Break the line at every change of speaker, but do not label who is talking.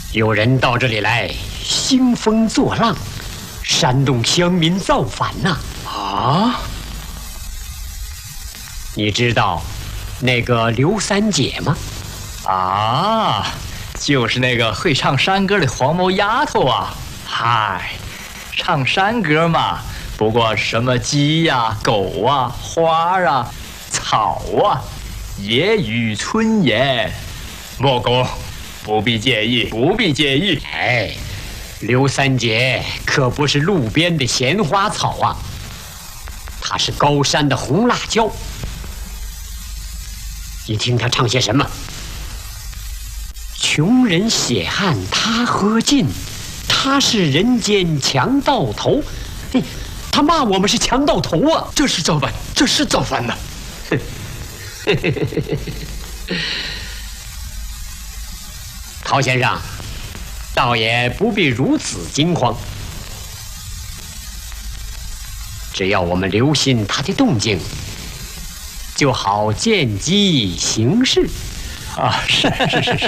有人到这里来兴风作浪，煽动乡民造反呐！
啊！
你知道那个刘三姐吗？
啊，就是那个会唱山歌的黄毛丫头啊！嗨，唱山歌嘛，不过什么鸡呀、狗啊、花啊、草啊，野语春言。莫公，不必介意，不必介意。
哎，刘三姐可不是路边的闲花草啊，她是高山的红辣椒。你听她唱些什么？穷人血汗他喝尽，他是人间强盗头。嘿，他骂我们是强盗头啊！
这是造反，这是造反呐！
陶先生，倒也不必如此惊慌。只要我们留心他的动静，就好见机行事。
啊，是。